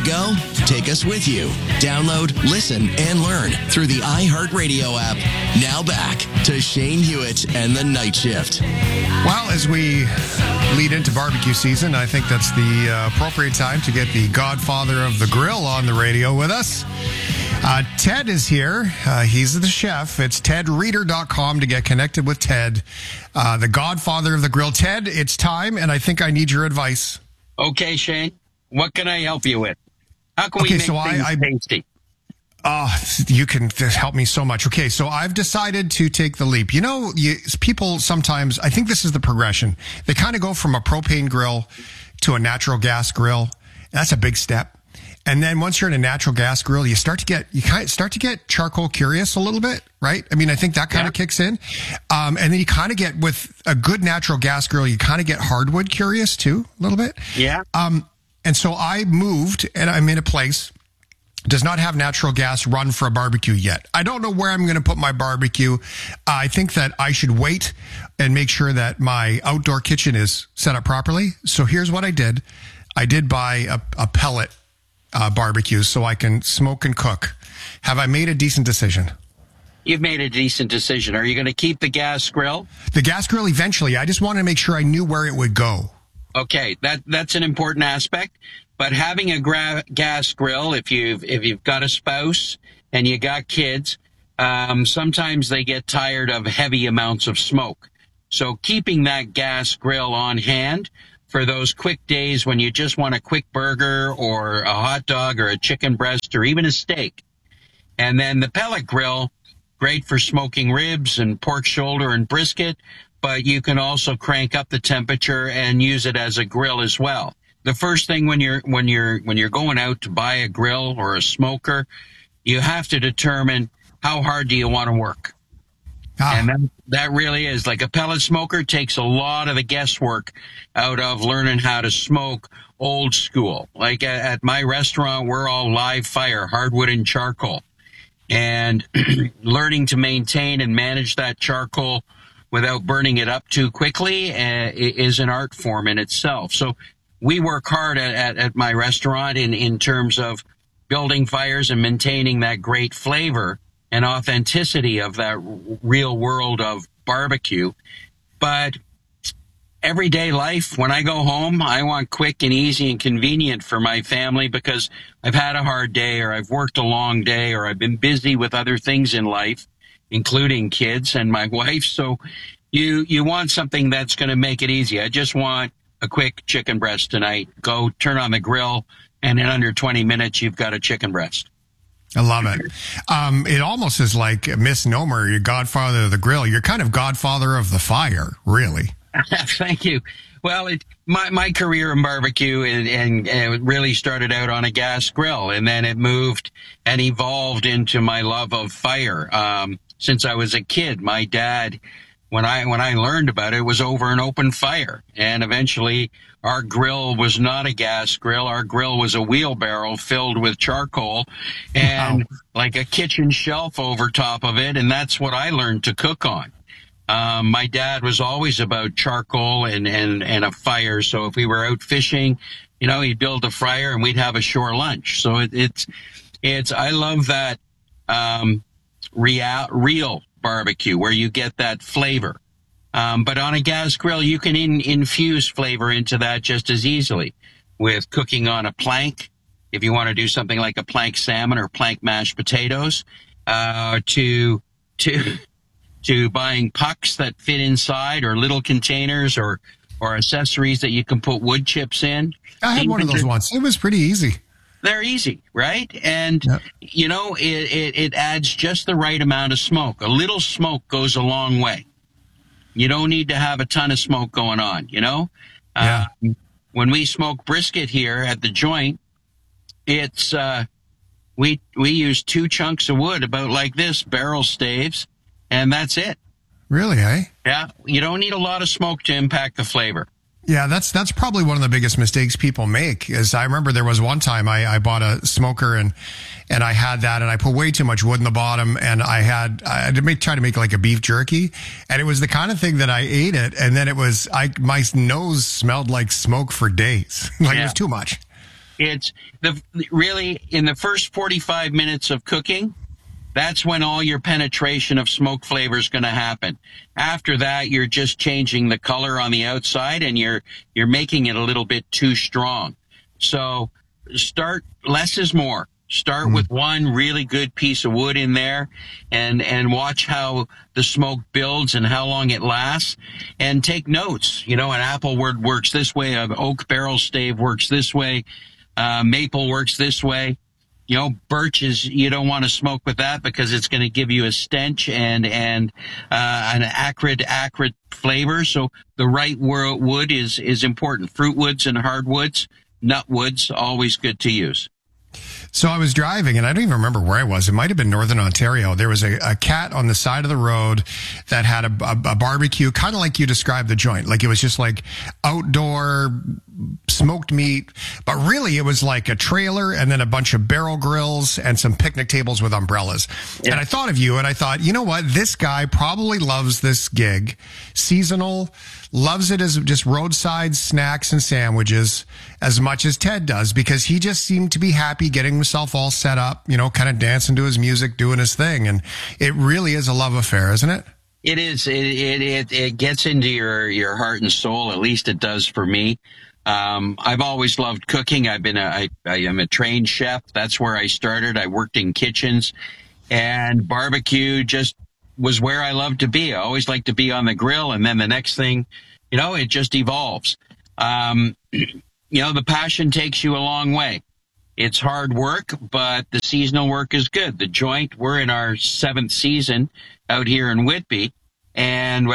go? Take us with you. Download, listen, and learn through the iHeartRadio app. Now back to Shane Hewitt and the Night Shift. Well, as we lead into barbecue season, I think that's the appropriate time to get the godfather of the grill on the radio with us. Ted is here. He's the chef. It's tedreader.com to get connected with Ted, the godfather of the grill. Ted, it's time, and I think I need your advice. Okay, Shane. What can I help you with? How can we make things tasty? You can help me so much. Okay, so I've decided to take the leap. You know, people sometimes, I think this is the progression. They kind of go from a propane grill to a natural gas grill. That's a big step. And then once you're in a natural gas grill, you start to get charcoal curious a little bit, right? I mean, I think that kind of kicks in. And then you kind of get, with a good natural gas grill, you kind of get hardwood curious too, a little bit. Yeah. And so I moved, and I'm in a place does not have natural gas run for a barbecue yet. I don't know where I'm going to put my barbecue. I think that I should wait and make sure that my outdoor kitchen is set up properly. So here's what I did. I did buy a pellet barbecue so I can smoke and cook. Have I made a decent decision? You've made a decent decision. Are you going to keep the gas grill? The gas grill eventually. I just wanted to make sure I knew where it would go. Okay, that's an important aspect. But having a gas grill, if you've got a spouse and you got kids, sometimes they get tired of heavy amounts of smoke. So keeping that gas grill on hand for those quick days when you just want a quick burger or a hot dog or a chicken breast or even a steak. And then the pellet grill, great for smoking ribs and pork shoulder and brisket, but you can also crank up the temperature and use it as a grill as well. The first thing when you're going out to buy a grill or a smoker, you have to determine how hard do you want to work. And that really is, like, a pellet smoker takes a lot of the guesswork out of learning how to smoke old school. Like at my restaurant, we're all live fire, hardwood and charcoal. And learning to maintain and manage that charcoal without burning it up too quickly is an art form in itself. So we work hard at my restaurant in terms of building fires and maintaining that great flavor and authenticity of that real world of barbecue. But everyday life, when I go home, I want quick and easy and convenient for my family because I've had a hard day or I've worked a long day or I've been busy with other things in life, including kids and my wife. So you want something that's going to make it easy. I just want a quick chicken breast tonight. Go turn on the grill, and in under 20 minutes, you've got a chicken breast. I love it. It almost is like a misnomer. You're godfather of the grill. You're kind of godfather of the fire, really. Thank you. Well, my career in barbecue and it really started out on a gas grill, and then it moved and evolved into my love of fire. Since I was a kid, my dad, when I learned about it, was over an open fire, and eventually our grill was not a gas grill. Our grill was a wheelbarrow filled with charcoal and like a kitchen shelf over top of it. And that's what I learned to cook on. My dad was always about charcoal and a fire. So if we were out fishing, he'd build a fire and we'd have a shore lunch. So I love that, real barbecue where you get that flavor. But on a gas grill, you can infuse flavor into that just as easily with cooking on a plank. If you want to do something like a plank salmon or plank mashed potatoes, to buying pucks that fit inside or little containers or accessories that you can put wood chips in. I had one of those once. It was pretty easy. They're easy, right? And, it adds just the right amount of smoke. A little smoke goes a long way. You don't need to have a ton of smoke going on, Yeah. When we smoke brisket here at the joint, it's, we use 2 chunks of wood about like this, barrel staves, and that's it. Really, eh? Yeah. You don't need a lot of smoke to impact the flavor. Yeah, that's probably one of the biggest mistakes people make. Is I remember there was one time I bought a smoker and I had that and I put way too much wood in the bottom and I had to try to make like a beef jerky, and it was the kind of thing that I ate it and then it was my nose smelled like smoke for days. It was too much. It's really in the first 45 minutes of cooking. That's when all your penetration of smoke flavor is going to happen. After that, you're just changing the color on the outside, and you're making it a little bit too strong. So less is more. Start with one really good piece of wood in there, and watch how the smoke builds and how long it lasts, and take notes. An apple wood works this way, an oak barrel stave works this way, maple works this way. Birch you don't want to smoke with that because it's going to give you a stench and an acrid flavor. So the right wood is important. Fruit woods and hardwoods, nut woods, always good to use. So I was driving, and I don't even remember where I was. It might have been Northern Ontario. There was a cat on the side of the road that had a barbecue, kind of like you described the joint. Like it was just like outdoor smoked meat, but really it was like a trailer and then a bunch of barrel grills and some picnic tables with umbrellas. Yeah. And I thought of you, and I thought, you know what? This guy probably loves this gig. Seasonal, loves it as just roadside snacks and sandwiches as much as Ted does, because he just seemed to be happy getting himself all set up, kind of dancing to his music, doing his thing. And it really is a love affair, isn't it? It is. It gets into your heart and soul. At least it does for me. I've always loved cooking. I am a trained chef. That's where I started. I worked in kitchens, and barbecue just was where I loved to be. I always liked to be on the grill, and then the next thing, it just evolves. The passion takes you a long way. It's hard work, but the seasonal work is good. The joint, we're in our 7th season out here in Whitby, and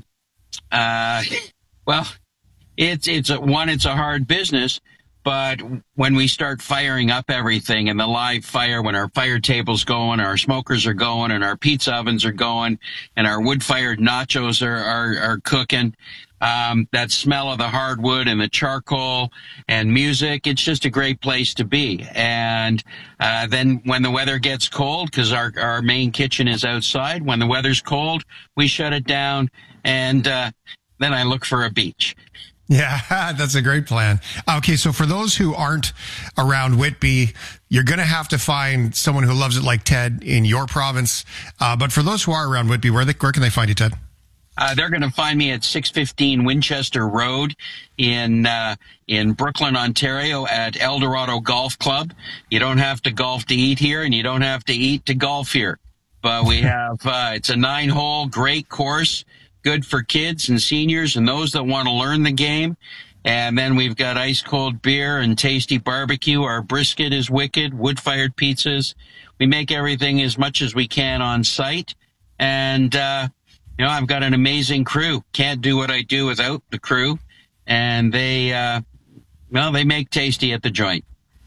it's a hard business. But when we start firing up everything and the live fire, when our fire table's going, our smokers are going, and our pizza ovens are going, and our wood-fired nachos are cooking, that smell of the hardwood and the charcoal and music, it's just a great place to be. And then when the weather gets cold, because our main kitchen is outside, when the weather's cold, we shut it down, and then I look for a beach. Yeah, that's a great plan. Okay, so for those who aren't around Whitby, you're going to have to find someone who loves it like Ted in your province. But for those who are around Whitby, where can they find you, Ted? They're going to find me at 615 Winchester Road in Brooklyn, Ontario, at Eldorado Golf Club. You don't have to golf to eat here, and you don't have to eat to golf here. But we have it's a 9-hole, great course. Good for kids and seniors and those that want to learn the game. And then we've got ice cold beer and tasty barbecue. Our brisket is wicked, wood-fired pizzas. We make everything as much as we can on site. And, I've got an amazing crew. Can't do what I do without the crew. And they make tasty at the joint.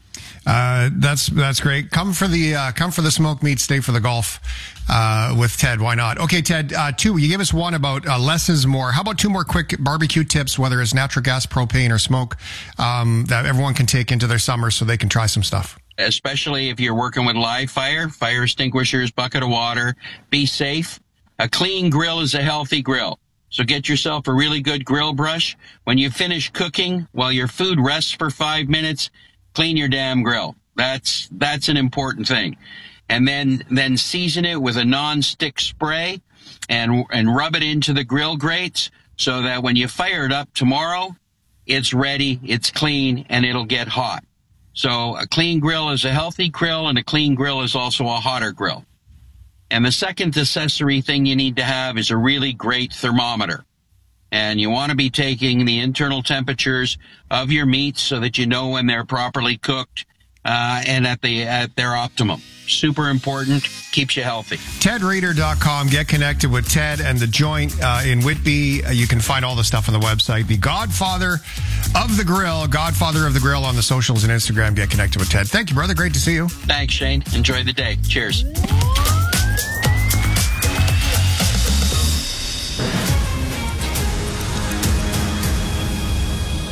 That's great. Come for the smoked meat, stay for the golf, with Ted. Why not? Okay, Ted, you gave us one about, less is more. How about 2 more quick barbecue tips, whether it's natural gas, propane, or smoke, that everyone can take into their summer so they can try some stuff? Especially if you're working with live fire extinguishers, bucket of water, be safe. A clean grill is a healthy grill. So get yourself a really good grill brush. When you finish cooking, while your food rests for 5 minutes, clean your damn grill. That's an important thing. And then season it with a non-stick spray and rub it into the grill grates so that when you fire it up tomorrow, it's ready, it's clean, and it'll get hot. So a clean grill is a healthy grill, and a clean grill is also a hotter grill. And the second accessory thing you need to have is a really great thermometer. And you want to be taking the internal temperatures of your meats so that you know when they're properly cooked and at their optimum. Super important. Keeps you healthy. TedRaider.com. Get connected with Ted and the Joint in Whitby. You can find all the stuff on the website. The Godfather of the Grill on the socials and Instagram. Get connected with Ted. Thank you, brother. Great to see you. Thanks, Shane. Enjoy the day. Cheers.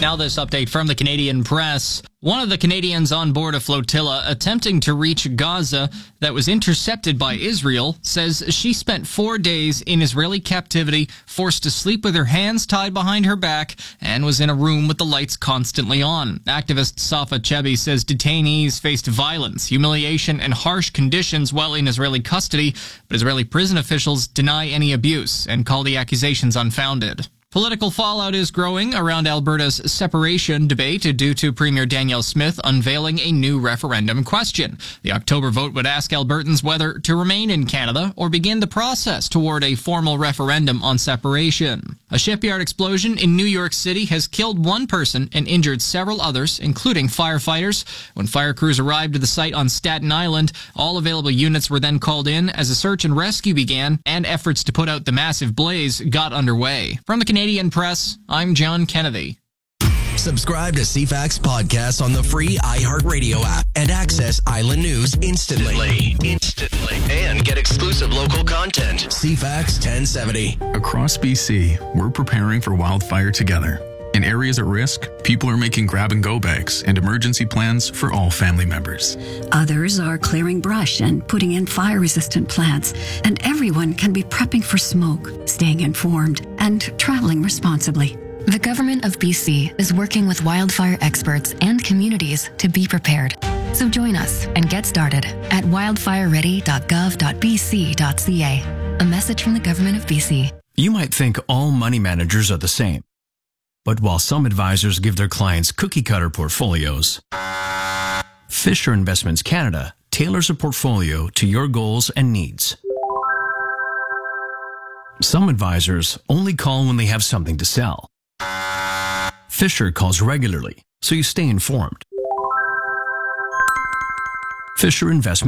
Now this update from the Canadian Press. One of the Canadians on board a flotilla attempting to reach Gaza that was intercepted by Israel says she spent 4 days in Israeli captivity, forced to sleep with her hands tied behind her back, and was in a room with the lights constantly on. Activist Safa Chebi says detainees faced violence, humiliation, and harsh conditions while in Israeli custody, but Israeli prison officials deny any abuse and call the accusations unfounded. Political fallout is growing around Alberta's separation debate due to Premier Danielle Smith unveiling a new referendum question. The October vote would ask Albertans whether to remain in Canada or begin the process toward a formal referendum on separation. A shipyard explosion in New York City has killed one person and injured several others, including firefighters. When fire crews arrived at the site on Staten Island, all available units were then called in as a search and rescue began, and efforts to put out the massive blaze got underway. From the Canadian Press, I'm John Kennedy. Subscribe to CFAX podcasts on the free iHeartRadio app and access Island News instantly. And get exclusive local content. CFAX 1070. Across BC, we're preparing for wildfire together. In areas at risk, people are making grab-and-go bags and emergency plans for all family members. Others are clearing brush and putting in fire-resistant plants. And everyone can be prepping for smoke, staying informed, and traveling responsibly. The Government of BC is working with wildfire experts and communities to be prepared. So join us and get started at wildfireready.gov.bc.ca. A message from the Government of BC. You might think all money managers are the same. But while some advisors give their clients cookie-cutter portfolios, Fisher Investments Canada tailors a portfolio to your goals and needs. Some advisors only call when they have something to sell. Fisher calls regularly, so you stay informed. Fisher Investments